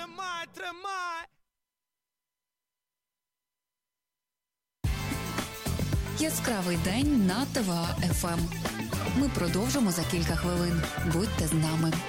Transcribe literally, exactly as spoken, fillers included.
тримай, тримай. Яскравий день на ТВА еф ем. Ми продовжимо за кілька хвилин. Будьте з нами.